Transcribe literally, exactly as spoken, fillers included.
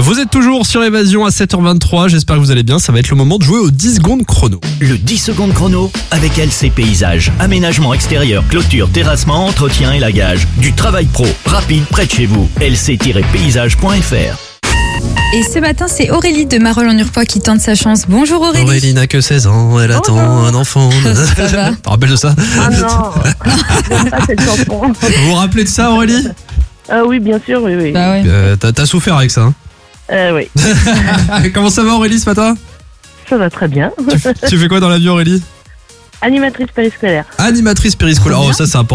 Vous êtes toujours sur Évasion à sept heures vingt-trois, j'espère que vous allez bien, ça va être le moment de jouer aux dix secondes chrono. Le dix secondes chrono avec L C Paysages. Aménagement extérieur, clôture, terrassement, entretien et lagage. Du travail pro, rapide, près de chez vous. L C paysage point F R. Et ce matin, c'est Aurélie de Marolles-en-Urpois qui tente sa chance. Bonjour Aurélie. Aurélie n'a que seize ans, elle attend un enfant. Ça va. Tu te rappelles de ça? Ah non, j'aime pas cette chanson. Vous vous rappelez de ça, Aurélie? Ah oui, bien sûr, oui, oui. Bah ouais. euh, t'as, t'as souffert avec ça, hein? Euh, oui, Comment ça va, Aurélie, ce matin? ça va très bien. tu, tu fais quoi dans la vie, Aurélie? Animatrice périscolaire. Animatrice périscolaire. Oh, ça, c'est important.